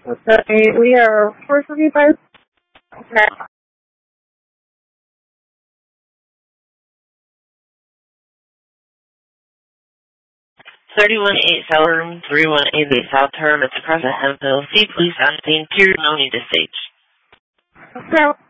Okay, we are 435. Okay. 318 South Room, 318 South Term. It's across the Hemphill. See police on scene. Tier no need to stage. So,